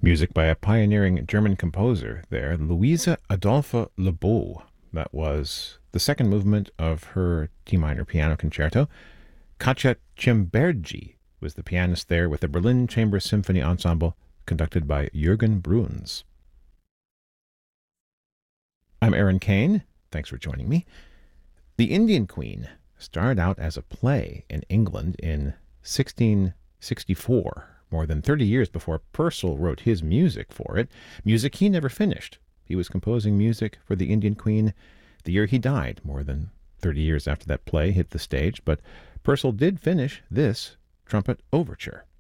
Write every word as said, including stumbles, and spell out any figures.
Music by a pioneering German composer there, Louisa Adolphe Lebeau. That was the second movement of her D minor piano concerto. Katja Cimbergi was the pianist there with the Berlin Chamber Symphony Ensemble, conducted by Jürgen Bruns. I'm Aaron Kane. Thanks for joining me. The Indian Queen started out as a play in England in sixteen sixty-four, more than thirty years before Purcell wrote his music for it, music he never finished. He was composing music for the Indian Queen the year he died, more than thirty years after that play hit the stage, but Purcell did finish this trumpet overture.